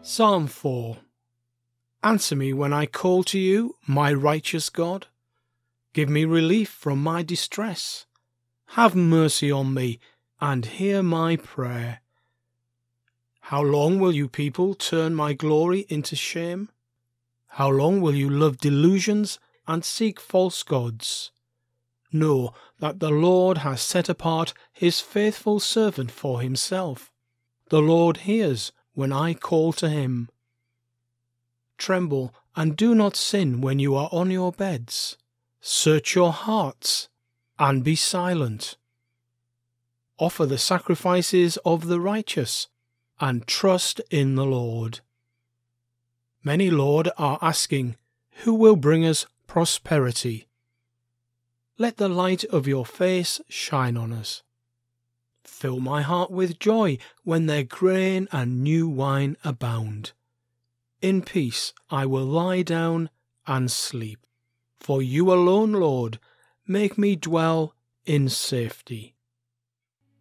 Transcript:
Psalm 4. Answer me when I call to you, my righteous God. Give me relief from my distress. Have mercy on me, and hear my prayer. How long will you people turn my glory into shame? How long will you love delusions and seek false gods? Know that the Lord has set apart his faithful servant for himself. The Lord hears when I call to him. Tremble and do not sin when you are on your beds. Search your hearts and be silent. Offer the sacrifices of the righteous and trust in the Lord. Many, Lord, are asking, who will bring us prosperity? Let the light of your face shine on us. Fill my heart with joy when their grain and new wine abound. In peace I will lie down and sleep. For you alone, Lord, make me dwell in safety.